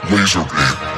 Laserbeam.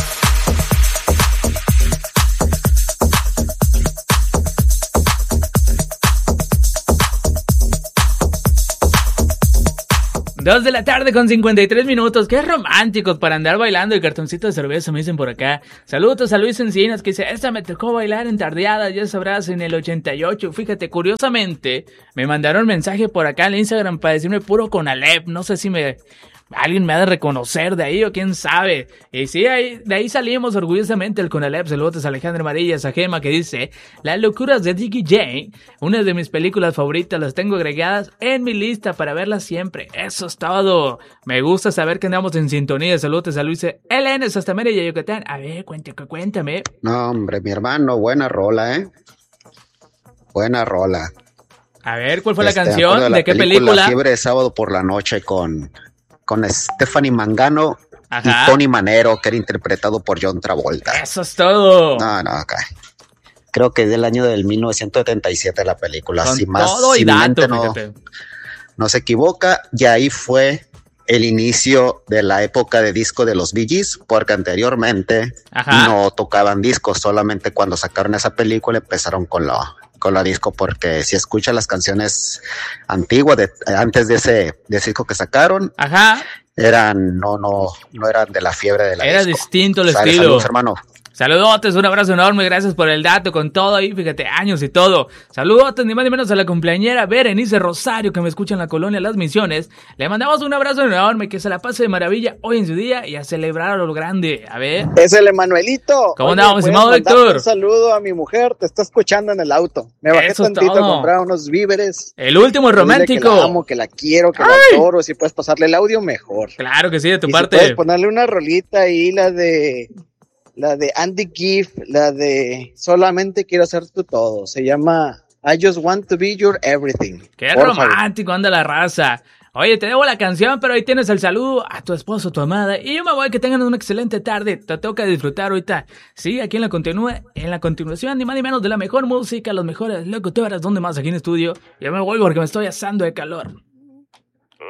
2 de la tarde con 53 minutos. Qué románticos para andar bailando y cartoncito de cerveza, me dicen por acá. Saludos a Luis Encinas que dice: esta me tocó bailar en tardeadas, ya sabrás, en el 88. Fíjate, curiosamente, me mandaron mensaje por acá al Instagram para decirme puro Conalep. No sé si alguien me ha de reconocer de ahí o quién sabe. Y sí, de ahí salimos orgullosamente el Conalep. Saludos a Alejandra Marillas, a Gema, que dice: Las locuras de Dickie Jane, una de mis películas favoritas, las tengo agregadas en mi lista para verlas siempre. Eso es todo. Me gusta saber que andamos en sintonía. Saludos a Luis LN hasta Mérida, Yucatán. A ver, cuéntame. No, hombre, mi hermano, buena rola, buena rola. A ver, ¿cuál fue la canción? ¿De qué película? La Fiebre de Sábado por la Noche con Stephanie Mangano. Ajá. Y Tony Manero, que era interpretado por John Travolta. Eso es todo. No, acá. Creo que es del año del 1977 la película. Con si más, todo y si dato, no se equivoca, y ahí fue el inicio de la época de disco de los Bee Gees, porque anteriormente no tocaban discos, solamente cuando sacaron esa película empezaron con la disco, porque si escuchas las canciones antiguas antes de ese disco que sacaron, eran no eran de la fiebre de la disco. Era distinto el estilo. Saludos, hermano. Saludotes, un abrazo enorme, gracias por el dato, con todo ahí, fíjate, años y todo. Saludotes, ni más ni menos a la cumpleañera Berenice Rosario, que me escucha en la colonia Las Misiones. Le mandamos un abrazo enorme, que se la pase de maravilla hoy en su día y a celebrar a lo grande. A ver. Es el Emanuelito. ¿Cómo andamos, estimado Héctor? Un saludo a mi mujer, te está escuchando en el auto. Me bajé tantito a comprar unos víveres. El último romántico. Que la amo, que la quiero, que la adoro. Si puedes pasarle el audio, mejor. Claro que sí, de tu parte. Si puedes ponerle una rolita ahí, la de Andy Gibb, la de Solamente quiero ser tu todo. Se llama I Just Want to Be Your Everything. Qué romántico anda la raza. Oye, te debo la canción, pero ahí tienes el saludo a tu esposo, tu amada. Y yo me voy, que tengan una excelente tarde. Te toca disfrutar ahorita. Sí, aquí en la continuación, ni más ni menos de la mejor música, los mejores locutores, donde más aquí en estudio. Yo me voy porque me estoy asando de calor.